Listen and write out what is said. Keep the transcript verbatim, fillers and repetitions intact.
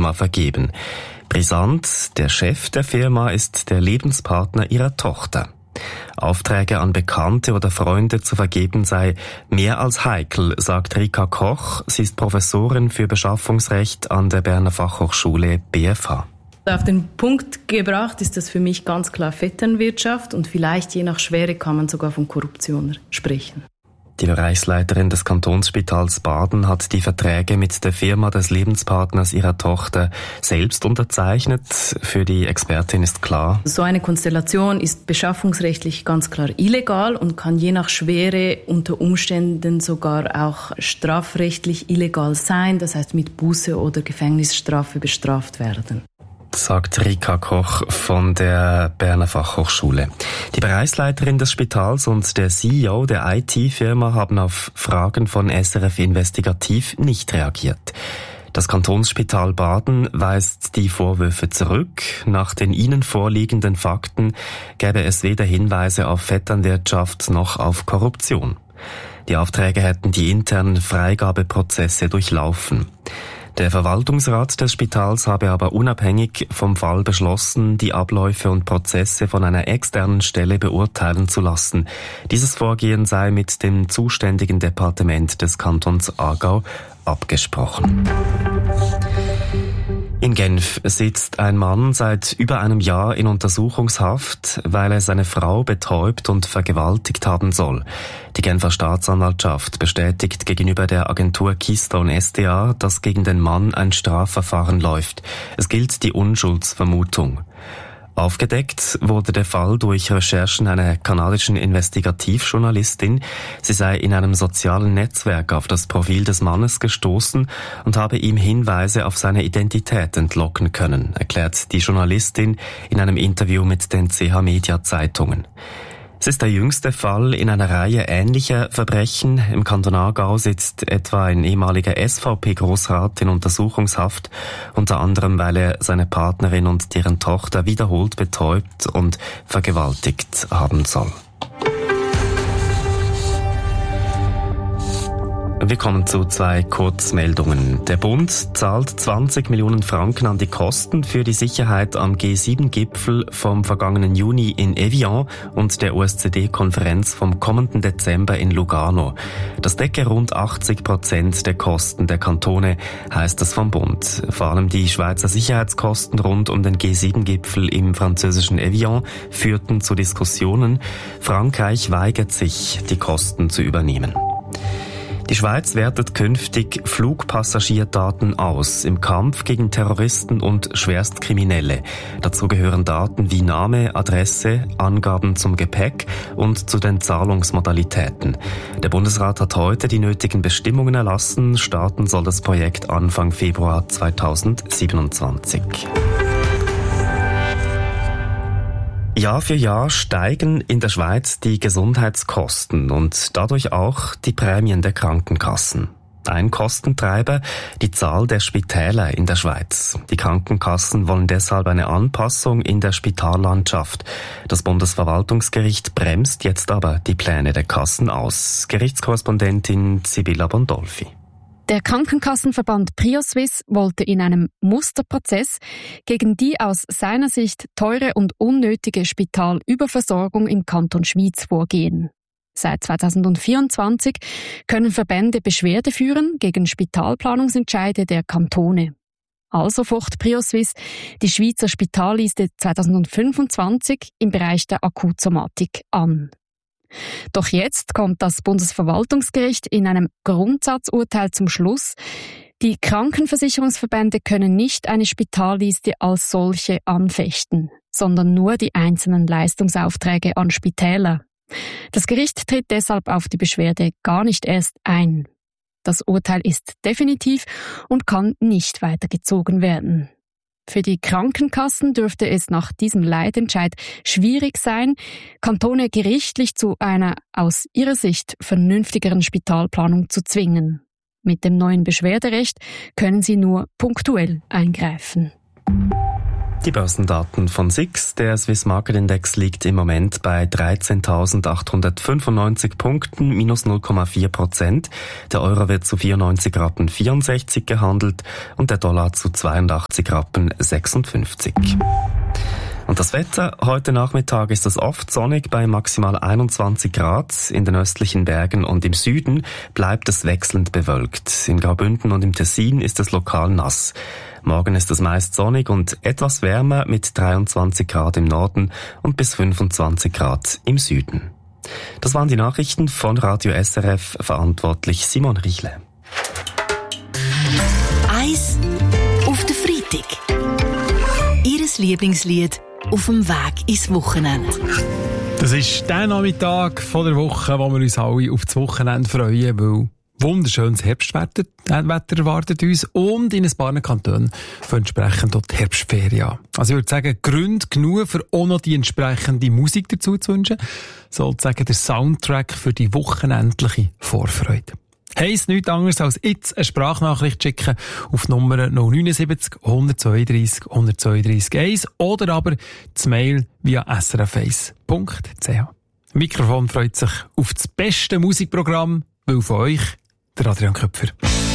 Firma vergeben. Brisant, der Chef der Firma ist der Lebenspartner ihrer Tochter. Aufträge an Bekannte oder Freunde zu vergeben sei mehr als heikel, sagt Rika Koch. Sie ist Professorin für Beschaffungsrecht an der Berner Fachhochschule B F H. Auf den Punkt gebracht ist das für mich ganz klar Vetternwirtschaft und vielleicht je nach Schwere kann man sogar von Korruption sprechen. Die Bereichsleiterin des Kantonsspitals Baden hat die Verträge mit der Firma des Lebenspartners ihrer Tochter selbst unterzeichnet. Für die Expertin ist klar: So eine Konstellation ist beschaffungsrechtlich ganz klar illegal und kann je nach Schwere unter Umständen sogar auch strafrechtlich illegal sein, das heißt mit Buße oder Gefängnisstrafe bestraft werden. Sagt Rika Koch von der Berner Fachhochschule. Die Bereichsleiterin des Spitals und der C E O der I T-Firma haben auf Fragen von S R F Investigativ nicht reagiert. Das Kantonsspital Baden weist die Vorwürfe zurück. Nach den ihnen vorliegenden Fakten gäbe es weder Hinweise auf Vetternwirtschaft noch auf Korruption. Die Aufträge hätten die internen Freigabeprozesse durchlaufen. Der Verwaltungsrat des Spitals habe aber unabhängig vom Fall beschlossen, die Abläufe und Prozesse von einer externen Stelle beurteilen zu lassen. Dieses Vorgehen sei mit dem zuständigen Departement des Kantons Aargau abgesprochen. In Genf sitzt ein Mann seit über einem Jahr in Untersuchungshaft, weil er seine Frau betäubt und vergewaltigt haben soll. Die Genfer Staatsanwaltschaft bestätigt gegenüber der Agentur Keystone S D A, dass gegen den Mann ein Strafverfahren läuft. Es gilt die Unschuldsvermutung. Aufgedeckt wurde der Fall durch Recherchen einer kanadischen Investigativjournalistin. Sie sei in einem sozialen Netzwerk auf das Profil des Mannes gestoßen und habe ihm Hinweise auf seine Identität entlocken können, erklärt die Journalistin in einem Interview mit den C H Media Zeitungen. Es ist der jüngste Fall in einer Reihe ähnlicher Verbrechen. Im Kanton Aargau sitzt etwa ein ehemaliger S V P-Grossrat in Untersuchungshaft, unter anderem weil er seine Partnerin und deren Tochter wiederholt betäubt und vergewaltigt haben soll. Wir kommen zu zwei Kurzmeldungen. Der Bund zahlt zwanzig Millionen Franken an die Kosten für die Sicherheit am G sieben Gipfel vom vergangenen Juni in Evian und der O S Z E-Konferenz vom kommenden Dezember in Lugano. Das decke rund achtzig Prozent der Kosten der Kantone, heißt es vom Bund. Vor allem die Schweizer Sicherheitskosten rund um den G sieben Gipfel im französischen Evian führten zu Diskussionen. Frankreich weigert sich, die Kosten zu übernehmen. Die Schweiz wertet künftig Flugpassagierdaten aus im Kampf gegen Terroristen und Schwerstkriminelle. Dazu gehören Daten wie Name, Adresse, Angaben zum Gepäck und zu den Zahlungsmodalitäten. Der Bundesrat hat heute die nötigen Bestimmungen erlassen. Starten soll das Projekt Anfang Februar zweitausendsiebenundzwanzig. Jahr für Jahr steigen in der Schweiz die Gesundheitskosten und dadurch auch die Prämien der Krankenkassen. Ein Kostentreiber, die Zahl der Spitäler in der Schweiz. Die Krankenkassen wollen deshalb eine Anpassung in der Spitallandschaft. Das Bundesverwaltungsgericht bremst jetzt aber die Pläne der Kassen aus. Gerichtskorrespondentin Sibylla Bondolfi. Der Krankenkassenverband PrioSwiss wollte in einem Musterprozess gegen die aus seiner Sicht teure und unnötige Spitalüberversorgung im Kanton Schwyz vorgehen. Seit zweitausendvierundzwanzig können Verbände Beschwerde führen gegen Spitalplanungsentscheide der Kantone. Also focht PrioSwiss die Schweizer Spitalliste zweitausendfünfundzwanzig im Bereich der Akutsomatik an. Doch jetzt kommt das Bundesverwaltungsgericht in einem Grundsatzurteil zum Schluss, die Krankenversicherungsverbände können nicht eine Spitalliste als solche anfechten, sondern nur die einzelnen Leistungsaufträge an Spitäler. Das Gericht tritt deshalb auf die Beschwerde gar nicht erst ein. Das Urteil ist definitiv und kann nicht weitergezogen werden. Für die Krankenkassen dürfte es nach diesem Leitentscheid schwierig sein, Kantone gerichtlich zu einer aus ihrer Sicht vernünftigeren Spitalplanung zu zwingen. Mit dem neuen Beschwerderecht können sie nur punktuell eingreifen. Die Börsendaten von S I X. Der Swiss Market Index liegt im Moment bei dreizehntausendachthundertfünfundneunzig Punkten, minus null Komma vier Prozent. Der Euro wird zu vierundneunzig Rappen vierundsechzig gehandelt und der Dollar zu zweiundachtzig Rappen sechsundfünfzig. Und das Wetter? Heute Nachmittag ist es oft sonnig bei maximal einundzwanzig Grad. In den östlichen Bergen und im Süden bleibt es wechselnd bewölkt. In Graubünden und im Tessin ist es lokal nass. Morgen ist es meist sonnig und etwas wärmer mit dreiundzwanzig Grad im Norden und bis fünfundzwanzig Grad im Süden. Das waren die Nachrichten von Radio S R F, verantwortlich Simon Richle. Eis auf den Freitag. Ihres Lieblingslied auf dem Weg ins Wochenende. Das ist der Nachmittag von der Woche, wo wir uns alle auf das Wochenende freuen, weil wunderschönes Herbstwetter Wetter erwartet uns und in ein paar Kantonen für entsprechend dort die Herbstferien an. Also ich würde sagen, Gründe genug für auch noch die entsprechende Musik dazu zu wünschen. Sozusagen der Soundtrack für die wochenendliche Vorfreude. Heisst nichts anderes als jetzt eine Sprachnachricht schicken auf Nummer null sieben neun eins zwei drei eins zwei drei eins oder aber das Mail via s r f eins punkt c h. Mikrofon freut sich auf das beste Musikprogramm, weil von euch der Adrian Köpfer.